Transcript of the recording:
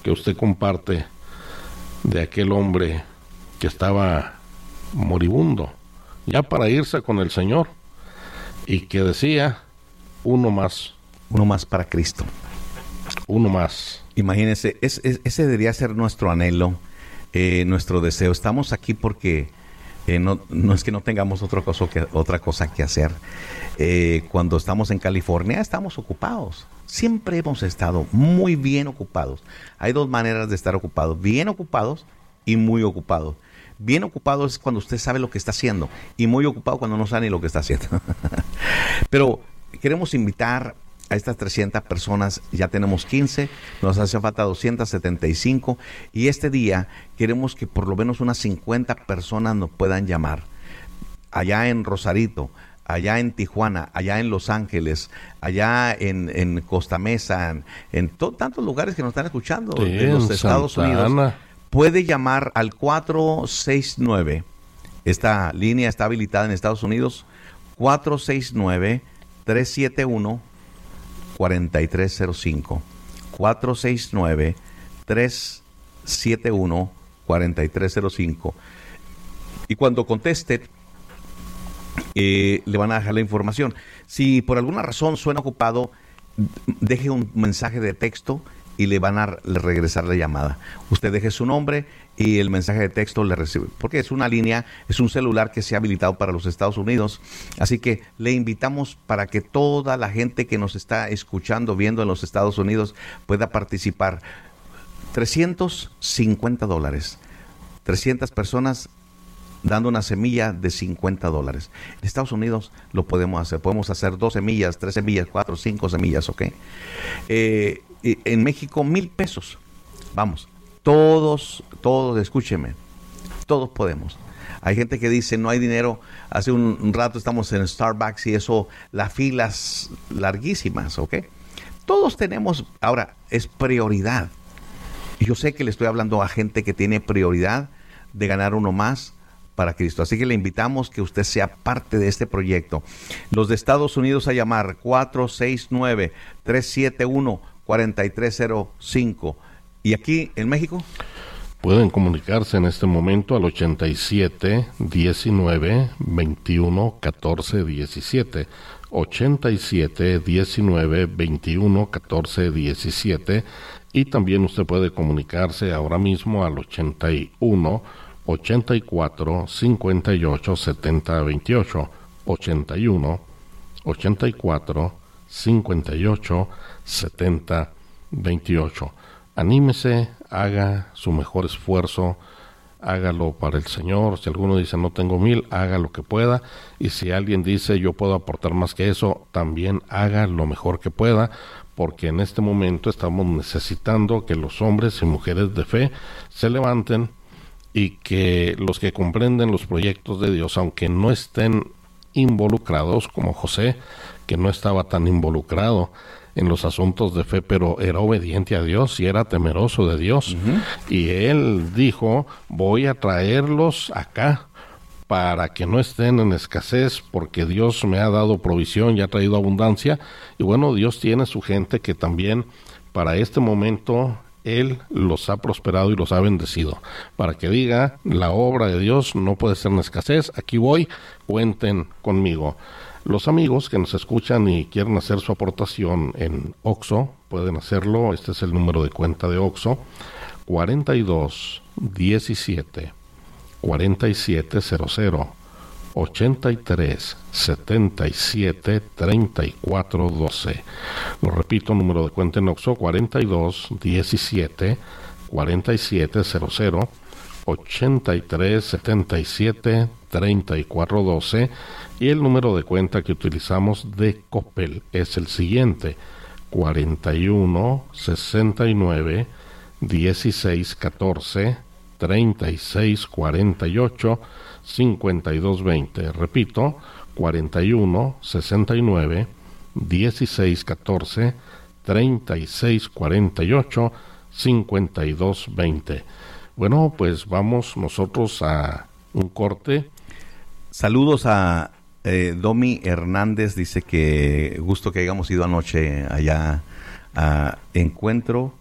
que usted comparte de aquel hombre que estaba moribundo, ya para irse con el Señor, y que decía, uno más para Cristo. Uno más. Imagínense, ese debería ser nuestro anhelo, nuestro deseo. Estamos aquí porque no es que no tengamos otra cosa que hacer. Cuando estamos en California estamos ocupados. Siempre hemos estado muy bien ocupados. Hay dos maneras de estar ocupados: bien ocupados y muy ocupados. Bien ocupado es cuando usted sabe lo que está haciendo, y muy ocupado cuando no sabe ni lo que está haciendo. Pero queremos invitar a estas 300 personas. Ya tenemos 15, nos hace falta 275, y este día queremos que por lo menos unas 50 personas nos puedan llamar. Allá en Rosarito, allá en Tijuana, allá en Los Ángeles, allá en Costa Mesa, en tantos lugares que nos están escuchando, sí, de los Estados Santa Unidos. Ana. Puede llamar al 469. Esta línea está habilitada en Estados Unidos. 469-371-4305. 469-371-4305. Y cuando conteste, le van a dejar la información. Si por alguna razón suena ocupado, deje un mensaje de texto y le van a regresar la llamada. Usted deje su nombre y el mensaje de texto le recibe, porque es una línea, es un celular que se ha habilitado para los Estados Unidos. Así que le invitamos para que toda la gente que nos está escuchando, viendo en los Estados Unidos, pueda participar. $350. 300 personas dando una semilla de $50. En Estados Unidos lo podemos hacer. Podemos hacer 2 semillas, 3 semillas, 4, 5 semillas, ¿ok? En México, $1,000. Vamos, todos, escúcheme, todos podemos. Hay gente que dice, no hay dinero. Hace un rato estamos en Starbucks y eso, las filas larguísimas, ¿ok? Todos tenemos, ahora, es prioridad. Yo sé que le estoy hablando a gente que tiene prioridad de ganar uno más para Cristo. Así que le invitamos que usted sea parte de este proyecto. Los de Estados Unidos a llamar 469-371-4305. ¿Y aquí en México? Pueden comunicarse en este momento al 87 19 21 14 17. 87 19 21 14 17. Y también usted puede comunicarse ahora mismo al 81 84 58 70 28. 81 84 58 70 28. Anímese, haga su mejor esfuerzo, hágalo para el Señor. Si alguno dice no tengo 1,000, haga lo que pueda, y si alguien dice yo puedo aportar más que eso, también haga lo mejor que pueda, porque en este momento estamos necesitando que los hombres y mujeres de fe se levanten, y que los que comprenden los proyectos de Dios, aunque no estén involucrados, como José, que no estaba tan involucrado en los asuntos de fe, pero era obediente a Dios y era temeroso de Dios. Y él dijo, voy a traerlos acá para que no estén en escasez, porque Dios me ha dado provisión y ha traído abundancia. Y bueno, Dios tiene su gente que también para este momento Él los ha prosperado y los ha bendecido, para que diga, la obra de Dios no puede ser en escasez, aquí voy, cuenten conmigo. Los amigos que nos escuchan y quieren hacer su aportación en OXXO, pueden hacerlo. Este es el número de cuenta de OXXO, 42 17 4700 83 77 34 12. Lo repito, número de cuenta en OXXO, 42 17 4700 83 77 34 12. Y el número de cuenta que utilizamos de Coppel es el siguiente: 41 69 16 14 36 48 52 20. Repito, 41 69 16 14 36 48 52 20. Bueno, pues vamos nosotros a un corte. Saludos a Domi Hernández, dice que gusto que hayamos ido anoche allá a Encuentro